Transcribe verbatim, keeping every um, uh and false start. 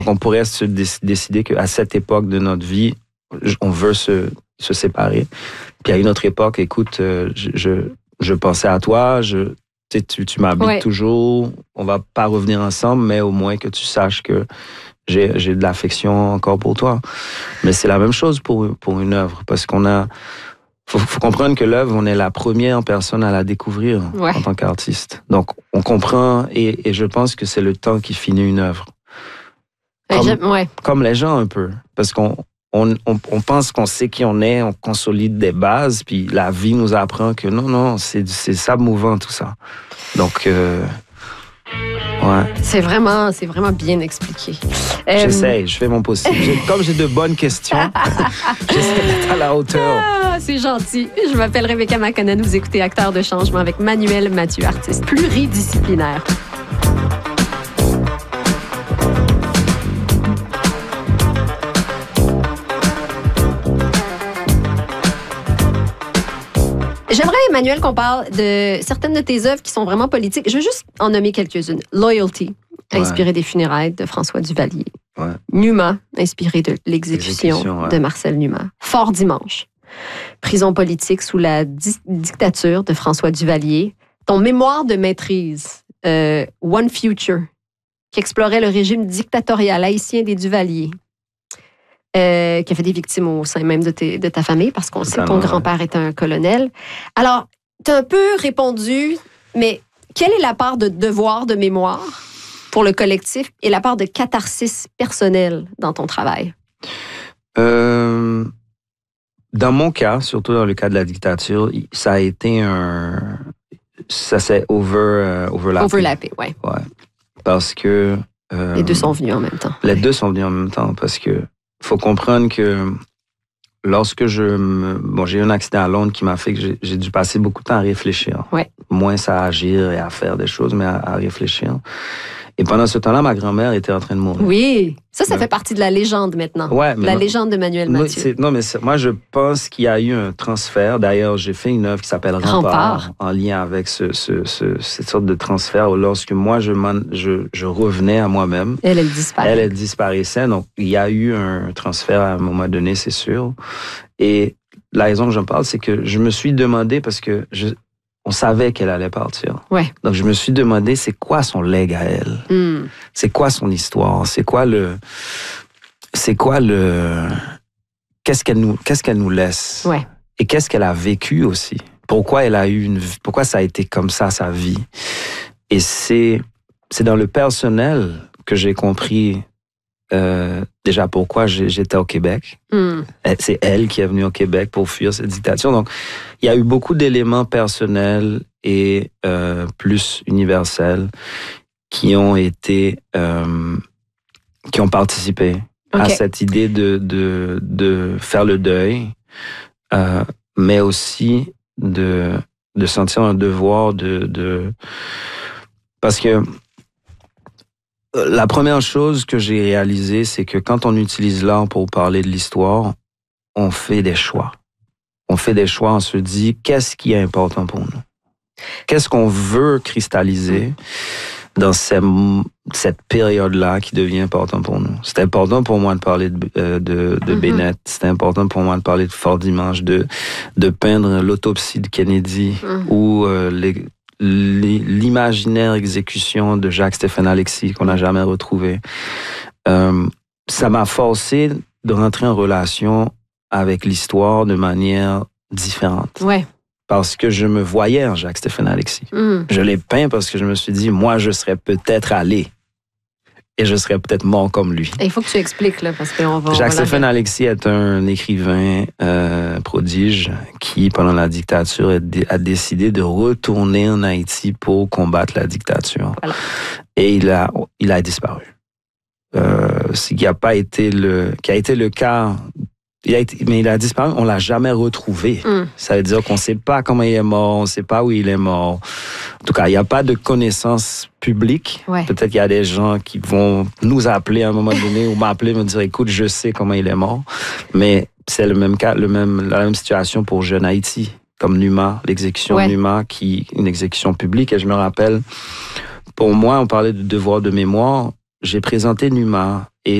On pourrait se dé- décider qu'à cette époque de notre vie, on veut se, se séparer. Puis à une autre époque, écoute, euh, je, je, je pensais à toi, je, tu, tu m'habites ouais. toujours, on va pas revenir ensemble, mais au moins que tu saches que j'ai, j'ai de l'affection encore pour toi. Mais c'est la même chose pour, pour une œuvre, parce qu'on a... Faut, faut comprendre que l'œuvre, on est la première personne à la découvrir ouais. en tant qu'artiste. Donc, on comprend, et, et je pense que c'est le temps qui finit une œuvre. Comme, ouais. comme les gens un peu, parce qu'on on, on, on pense qu'on sait qui on est, on consolide des bases, puis la vie nous apprend que non, non, c'est, c'est ça mouvant, tout ça. Donc, euh, ouais. C'est vraiment, c'est vraiment bien expliqué. J'essaie, euh... je fais mon possible. J'ai, comme j'ai de bonnes questions, j'essaie d'être à la hauteur. Ah, c'est gentil. Je m'appelle Rebecca McConnell, vous écoutez Acteurs de changement avec Manuel Mathieu, artiste pluridisciplinaire. J'aimerais, Emmanuel, qu'on parle de certaines de tes œuvres qui sont vraiment politiques. Je veux juste en nommer quelques-unes. Loyalty, inspiré ouais. des funérailles de François Duvalier. Ouais. Numa, inspiré de l'exécution, l'exécution ouais. de Marcel Numa. Fort dimanche, prison politique sous la di- dictature de François Duvalier. Ton mémoire de maîtrise, euh, One Future, qui explorait le régime dictatorial haïtien des Duvalier. Euh, qui a fait des victimes au sein même de, tes, de ta famille, parce qu'on sait que ton grand-père était un colonel. Alors, tu as un peu répondu, mais quelle est la part de devoir de mémoire pour le collectif et la part de catharsis personnelle dans ton travail? Euh, dans mon cas, surtout dans le cas de la dictature, ça a été un... Ça s'est over, euh, overlappé. Overlappé, oui. Ouais. Parce que... Euh, les deux sont venus en même temps. Les deux sont venus en même temps, parce que faut comprendre que lorsque je me... Bon, j'ai eu un accident à Londres qui m'a fait que j'ai, j'ai dû passer beaucoup de temps à réfléchir. Ouais. Moins à agir et à faire des choses, mais à, à réfléchir. Et pendant ce temps-là, ma grand-mère était en train de mourir. Oui, ça, ça mais... fait partie de la légende maintenant. Ouais, mais la non, légende de Manuel Mathieu. C'est, non, mais c'est, moi, je pense qu'il y a eu un transfert. D'ailleurs, j'ai fait une œuvre qui s'appelle Rempart, Rempart. en lien avec ce, ce, ce, cette sorte de transfert. Lorsque moi, je, je, je revenais à moi-même. Elle, elle disparaissait. Elle, elle disparaissait. Donc, il y a eu un transfert à un moment donné, c'est sûr. Et la raison que j'en parle, c'est que je me suis demandé, parce que je... On savait qu'elle allait partir. Ouais. Donc, je me suis demandé, c'est quoi son legs à elle? Mm. C'est quoi son histoire? C'est quoi le... C'est quoi le... Qu'est-ce qu'elle nous, qu'est-ce qu'elle nous laisse? Ouais. Et qu'est-ce qu'elle a vécu aussi? Pourquoi elle a eu une... Pourquoi ça a été comme ça, sa vie? Et c'est, c'est dans le personnel que j'ai compris euh, déjà pourquoi j'étais au Québec. Mm. C'est elle qui est venue au Québec pour fuir cette dictature. Donc, il y a eu beaucoup d'éléments personnels et euh, plus universels qui ont été, euh, qui ont participé okay. à cette idée de, de, de faire le deuil, euh, mais aussi de, de sentir un devoir de, de... Parce que la première chose que j'ai réalisée, c'est que quand on utilise l'art pour parler de l'histoire, on fait des choix. On fait des choix, on se dit, qu'est-ce qui est important pour nous? Qu'est-ce qu'on veut cristalliser dans ces, cette période-là qui devient important pour nous? C'est important pour moi de parler de, de, de mm-hmm. Bennett, c'est important pour moi de parler de Fort Dimanche, de, de peindre l'autopsie de Kennedy mm. ou euh, les... l'imaginaire exécution de Jacques-Stéphane Alexis qu'on n'a jamais retrouvé. Euh, ça m'a forcé de rentrer en relation avec l'histoire de manière différente. Ouais. Parce que je me voyais en Jacques-Stéphane Alexis. Mm. Je l'ai peint parce que je me suis dit, moi, je serais peut-être allé et je serais peut-être mort comme lui. Il faut que tu expliques, là, parce qu'on va... Jacques-Stéphane Alexis est un écrivain euh, prodige qui, pendant la dictature, a, d- a décidé de retourner en Haïti pour combattre la dictature. Voilà. Et il a, il a disparu. Euh, ce qui a pas été le, qui a été le cas... Il a été, mais il a disparu, on l'a jamais retrouvé. Mm. Ça veut dire qu'on sait pas comment il est mort, on sait pas où il est mort. En tout cas, il n'y a pas de connaissance publique. Ouais. Peut-être qu'il y a des gens qui vont nous appeler à un moment donné ou m'appeler, me dire, écoute, je sais comment il est mort. Mais c'est le même cas, le même, la même situation pour Jeune Haïti, comme Numa, l'exécution ouais. de Numa, qui une exécution publique. Et je me rappelle, pour moi, on parlait de devoir de mémoire. J'ai présenté Numa